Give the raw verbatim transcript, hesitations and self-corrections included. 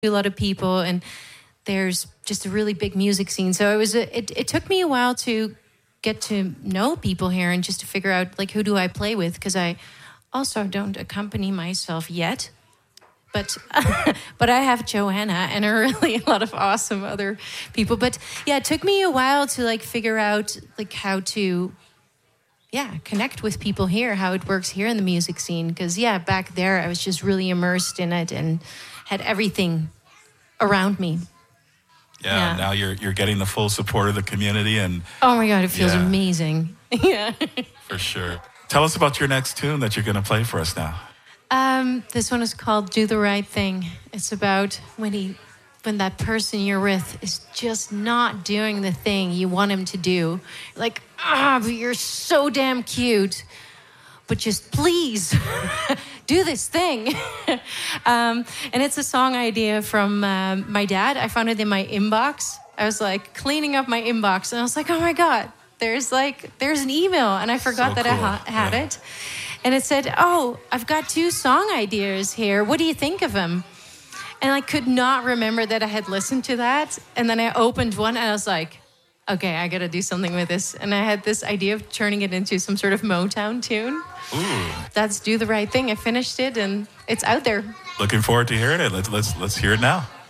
a lot of people, and there's just a really big music scene. So it was a, it, it took me a while to get to know people here and just to figure out, like, who do I play with? Because I also don't accompany myself yet. But but I have Joanna and a really a lot of awesome other people. But yeah, it took me a while to like figure out like how to yeah connect with people here, how it works here in the music scene. Because yeah, back there I was just really immersed in it and had everything around me. Yeah, yeah. Now you're you're getting the full support of the community, and oh my God, it feels yeah. amazing. yeah, for sure. Tell us about your next tune that you're going to play for us now. Um, this one is called "Do the Right Thing." It's about when he, when that person you're with is just not doing the thing you want him to do. Like, ah, but you're so damn cute, but just please do this thing. um, and it's a song idea from um, my dad. I found it in my inbox. I was like cleaning up my inbox, and I was like, oh my God, there's like there's an email, and I forgot so that cool. I ha- had yeah. it. And it said, oh, I've got two song ideas here. What do you think of them? And I could not remember that I had listened to that. And then I opened one and I was like, okay, I got to do something with this. And I had this idea of turning it into some sort of Motown tune. Ooh. That's Do the Right Thing. I finished it and it's out there. Looking forward to hearing it. Let's let's let's hear it now.